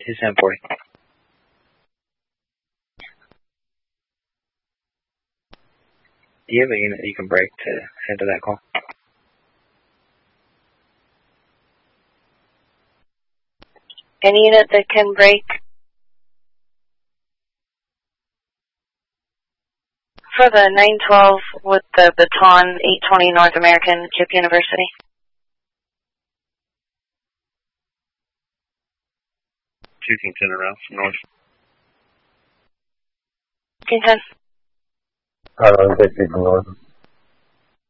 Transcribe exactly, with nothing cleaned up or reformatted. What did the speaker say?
two seven forty. Do you have a unit that you can break to head to that call? Any unit that can break for the nine twelve with the Baton eight twenty North American, Chip University. two Kingston around from north. Kingston. I don't think you can north.